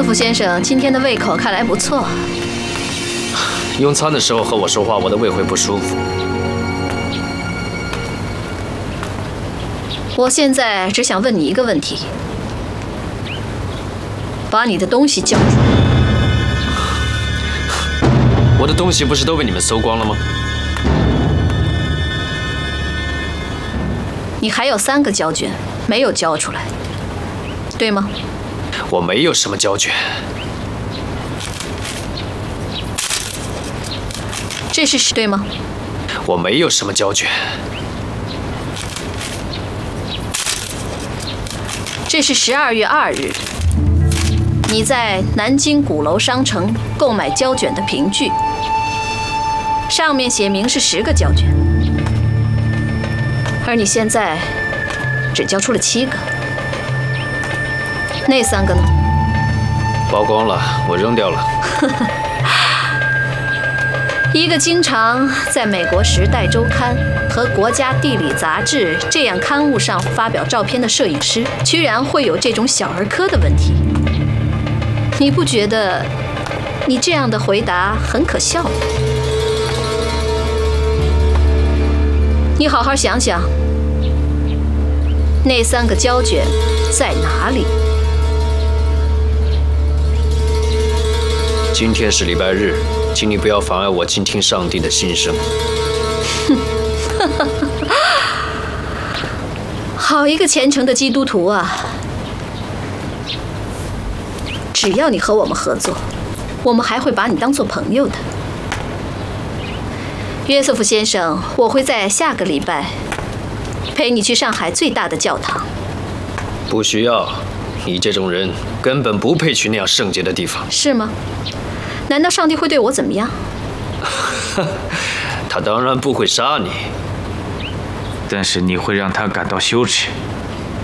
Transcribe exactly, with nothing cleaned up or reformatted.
瑟夫先生今天的胃口看来不错。 用餐的时候和我说话，我的胃会不舒服。 我现在只想问你一个问题：把你的东西交出来。 我的东西不是都被你们搜光了吗？ 你还有三个胶卷没有交出来，对吗？ 我没有什么胶卷。 这是对吗？ 我没有什么胶卷。 这是十二月二日，你在南京鼓楼商城购买胶卷的凭据，上面写明是十个胶卷，而你现在只交出了七个，那三个呢？ 曝光了，我扔掉了。 一个经常在美国《时代周刊》和《国家地理》杂志这样刊物上发表照片的摄影师，居然会有这种小儿科的问题，你不觉得你这样的回答很可笑吗？你好好想想，那三个胶卷在哪里？ 今天是礼拜日，请你不要妨碍我倾听上帝的心声。 好一个虔诚的基督徒啊！只要你和我们合作，我们还会把你当作朋友的。约瑟夫先生，我会在下个礼拜陪你去上海最大的教堂。 不需要，你这种人根本不配去那样圣洁的地方。 是吗？难道上帝会对我怎么样？ 他当然不会杀你， 但是你会让他感到羞耻。